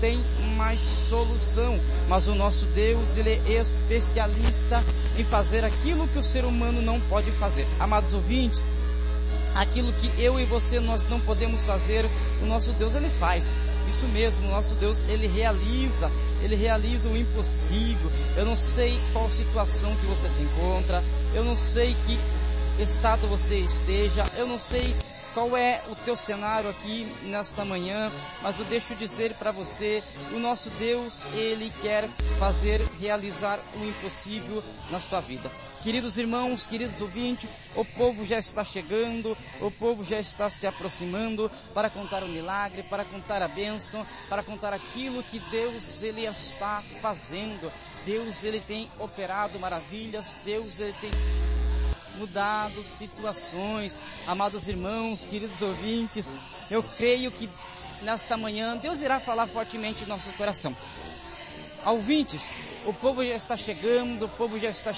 tem mais solução, mas o nosso Deus, Ele é especialista em fazer aquilo que o ser humano não pode fazer. Amados ouvintes, aquilo que eu e você nós não podemos fazer, o nosso Deus Ele faz. Isso mesmo, o nosso Deus Ele realiza o impossível. Eu não sei qual situação que você se encontra, eu não sei que estado você esteja, eu não sei qual é o teu cenário aqui nesta manhã, mas eu deixo dizer para você, o nosso Deus, Ele quer realizar o impossível na sua vida. Queridos irmãos, queridos ouvintes, o povo já está chegando, o povo já está se aproximando para contar o milagre, para contar a bênção, para contar aquilo que Deus, Ele está fazendo. Deus, Ele tem operado maravilhas, Deus, Ele tem mudado situações. Amados irmãos, queridos ouvintes, eu creio que nesta manhã Deus irá falar fortemente em nosso coração. Ouvintes, o povo já está chegando, o povo já está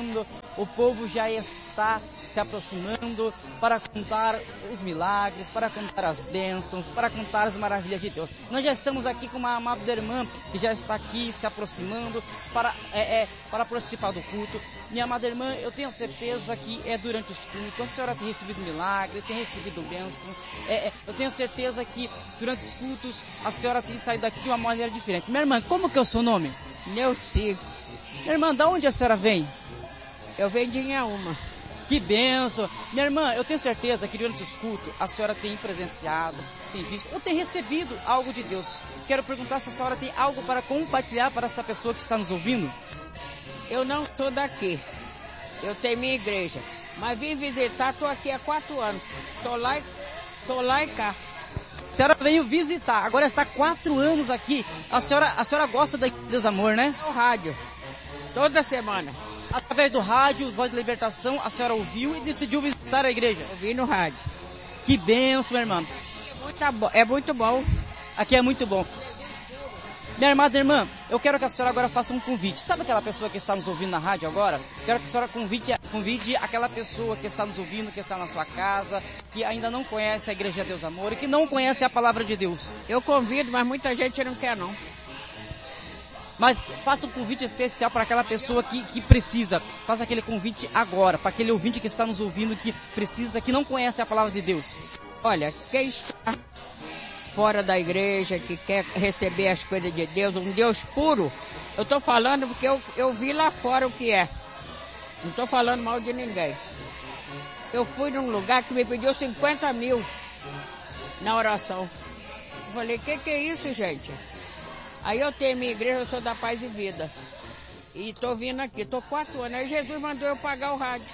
se aproximando para contar os milagres, para contar as bênçãos, para contar as maravilhas de Deus. Nós já estamos aqui com uma amada irmã que já está aqui se aproximando para participar do culto. Minha amada irmã, eu tenho certeza que durante os cultos a senhora tem recebido milagre, tem recebido bênção. Eu tenho certeza que durante os cultos a senhora tem saído daqui de uma maneira diferente. Minha irmã, como que é o seu nome? Neuci. Minha irmã, da onde a senhora vem? Eu venho de Inhaúma. Que benção! Minha irmã, eu tenho certeza que durante os cultos a senhora tem presenciado, tem visto ou tem recebido algo de Deus. Quero perguntar se a senhora tem algo para compartilhar para essa pessoa que está nos ouvindo. Eu não sou daqui, eu tenho minha igreja, mas vim visitar, estou aqui há 4 anos, estou lá e cá. A senhora veio visitar, agora está 4 anos aqui. A senhora gosta da Deus Amor, né? No rádio, toda semana. Através do rádio, Voz de Libertação, a senhora ouviu e decidiu visitar a igreja? Ouvi no rádio. Que benção, minha irmã. É muito bom. Aqui é muito bom. Minha amada irmã, eu quero que a senhora agora faça um convite. Sabe aquela pessoa que está nos ouvindo na rádio agora? Quero que a senhora convide aquela pessoa que está nos ouvindo, que está na sua casa, que ainda não conhece a Igreja Deus Amor e que não conhece a Palavra de Deus. Eu convido, mas muita gente não quer não. Mas faça um convite especial para aquela pessoa que precisa. Faça aquele convite agora, para aquele ouvinte que está nos ouvindo, que precisa, que não conhece a Palavra de Deus. Olha, quem está fora da igreja, que quer receber as coisas de Deus, um Deus puro, eu estou falando porque eu vi lá fora o que é. Não estou falando mal de ninguém. Eu fui num lugar que me pediu 50 mil na oração. Eu falei, que é isso, gente? Aí eu tenho minha igreja, eu sou da Paz e Vida. E estou vindo aqui, estou 4 anos. Aí Jesus mandou eu pagar o rádio.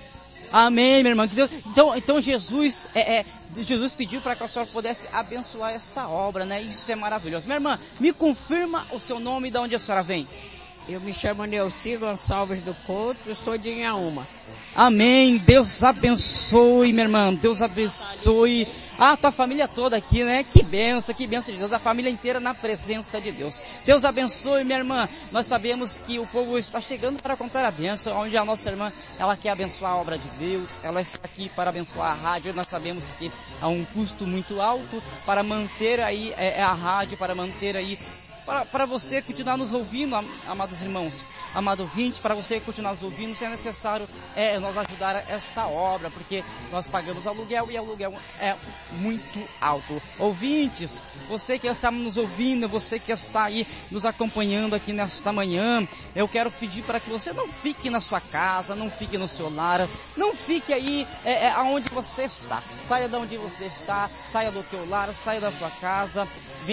Amém, minha irmã. Então Jesus pediu para que a senhora pudesse abençoar esta obra, né? Isso é maravilhoso. Minha irmã, me confirma o seu nome e de onde a senhora vem. Eu me chamo Neuci Gonçalves do Couto, eu sou de Inhaúma. Amém. Deus abençoe, minha irmã. Deus abençoe. Tua família toda aqui, né? Que bênção de Deus. A família inteira na presença de Deus. Deus abençoe, minha irmã. Nós sabemos que o povo está chegando para contar a bênção, onde a nossa irmã, ela quer abençoar a obra de Deus. Ela está aqui para abençoar a rádio. Nós sabemos que há um custo muito alto para manter aí a rádio, para manter aí para você continuar nos ouvindo, amados irmãos, amado ouvinte, para você continuar nos ouvindo, se é necessário nós ajudar esta obra, porque nós pagamos aluguel e aluguel é muito alto. Ouvintes, você que está nos ouvindo, você que está aí nos acompanhando aqui nesta manhã, eu quero pedir para que você não fique na sua casa, não fique no seu lar, não fique aí aonde você está. Saia de onde você está, saia do teu lar, saia da sua casa,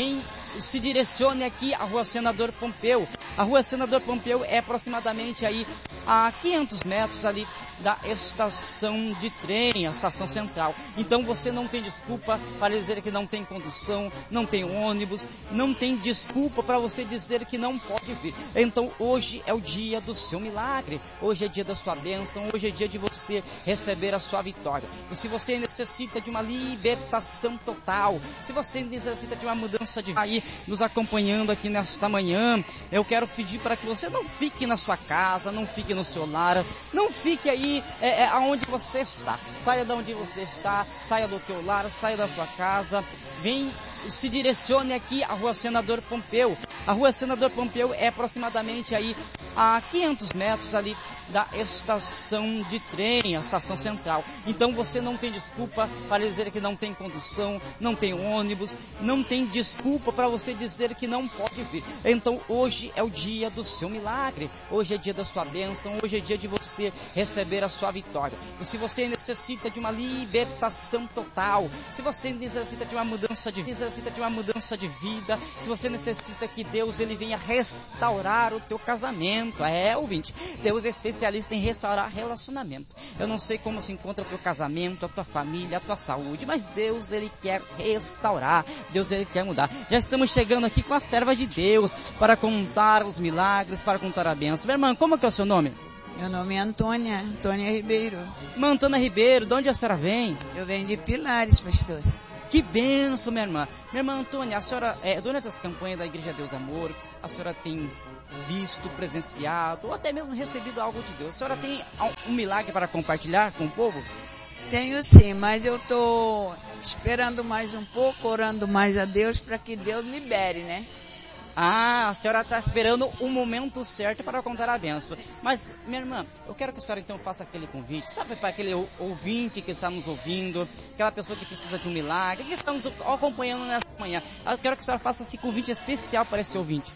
se direcione aqui à Rua Senador Pompeu. A Rua Senador Pompeu é aproximadamente aí a 500 metros ali da estação de trem, a estação central. Então você não tem desculpa para dizer que não tem condução, não tem ônibus, não tem desculpa para você dizer que não pode vir. Então hoje é o dia do seu milagre, hoje é dia da sua bênção, hoje é dia de você receber a sua vitória. E se você necessita de uma libertação total, se você necessita de uma mudança de aí nos acompanhando aqui nesta manhã, eu quero pedir para que você não fique na sua casa, não fique no seu lar, não fique aí aí aonde você está. Saia de onde você está, saia do teu lar, saia da sua casa, vem, se direcione aqui à Rua Senador Pompeu. A Rua Senador Pompeu é aproximadamente aí a 500 metros ali da estação de trem, a estação central. Então você não tem desculpa para dizer que não tem condução, não tem ônibus, não tem desculpa para você dizer que não pode vir. Então hoje é o dia do seu milagre, hoje é dia da sua bênção, hoje é dia de você receber a sua vitória. E se você necessita de uma libertação total, se você necessita de uma mudança de vida, se você necessita que Deus ele venha restaurar o teu casamento, ouvinte, Deus é especialista em restaurar relacionamento. Eu não sei como se encontra o teu casamento, a tua família, a tua saúde, mas Deus ele quer restaurar, Deus ele quer mudar. Já estamos chegando aqui com a serva de Deus para contar os milagres, para contar a bênção. Minha irmã, como é que é o seu nome? Meu nome é Antônia Ribeiro. Irmã Antônia Ribeiro, de onde a senhora vem? Eu venho de Pilares, pastor. Que bênção, minha irmã. Minha irmã Antônia, a senhora, durante as campanhas da Igreja Deus Amor, a senhora tem visto, presenciado, ou até mesmo recebido algo de Deus. A senhora tem um milagre para compartilhar com o povo? Tenho sim, mas eu estou esperando mais um pouco, orando mais a Deus para que Deus libere, né? Ah, a senhora está esperando o momento certo para contar a benção. Mas, minha irmã, eu quero que a senhora então faça aquele convite, sabe, para aquele ouvinte que está nos ouvindo, aquela pessoa que precisa de um milagre, que está nos acompanhando nessa manhã. Eu quero que a senhora faça esse convite especial para esse ouvinte.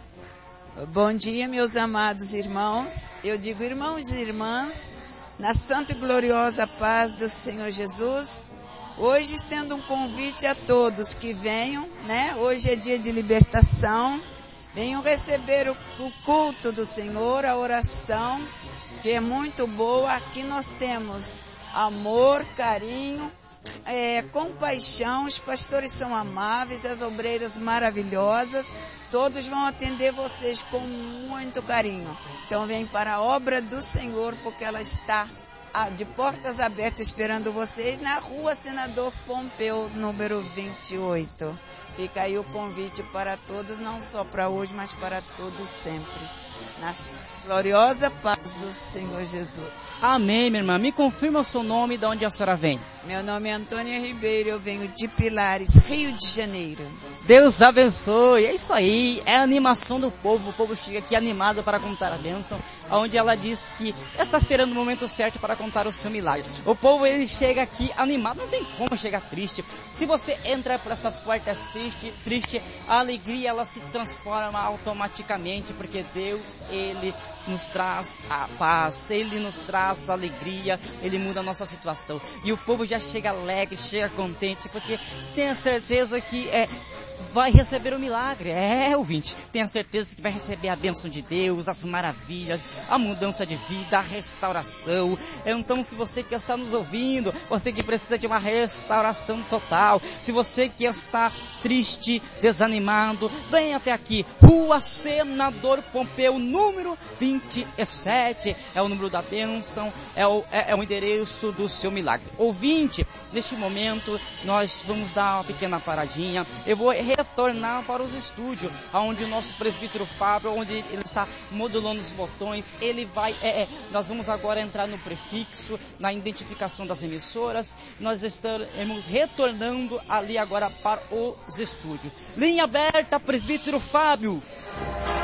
Bom dia, meus amados irmãos. Eu digo irmãos e irmãs, na santa e gloriosa paz do Senhor Jesus. Hoje estendo um convite a todos que venham, né? Hoje é dia de libertação. Venham receber o culto do Senhor, a oração, que é muito boa. Aqui nós temos amor, carinho, compaixão. Os pastores são amáveis, as obreiras maravilhosas. Todos vão atender vocês com muito carinho. Então vem para a obra do Senhor, porque ela está de portas abertas esperando vocês na Rua Senador Pompeu, número 28. Fica aí o convite para todos, não só para hoje, mas para todos sempre. Na gloriosa paz do Senhor Jesus. Amém, minha irmã. Me confirma o seu nome e de onde a senhora vem. Meu nome é Antônia Ribeiro, eu venho de Pilares, Rio de Janeiro. Deus abençoe, é isso aí, é a animação do povo. O povo chega aqui animado para contar a bênção, onde ela diz que está esperando o momento certo para contar o seu milagre. O povo ele chega aqui animado, não tem como chegar triste. Se você entra por essas portas triste, a alegria ela se transforma automaticamente, porque Deus ele nos traz a paz, ele nos traz a alegria, ele muda a nossa situação. E o povo já chega alegre, chega contente, porque tem a certeza que vai receber o milagre. Ouvinte, tenha certeza que vai receber a bênção de Deus, as maravilhas, a mudança de vida, a restauração. Então, se você que está nos ouvindo, você que precisa de uma restauração total, se você que está triste, desanimado, vem até aqui, Rua Senador Pompeu, número 27, é o número da bênção, é o endereço do seu milagre. Ouvinte, neste momento, nós vamos dar uma pequena paradinha, eu vou retornar para os estúdios, onde o nosso presbítero Fábio, onde ele está modulando os botões, ele vai, nós vamos agora entrar no prefixo, na identificação das emissoras, nós estamos retornando ali agora para os estúdios. Linha aberta, presbítero Fábio.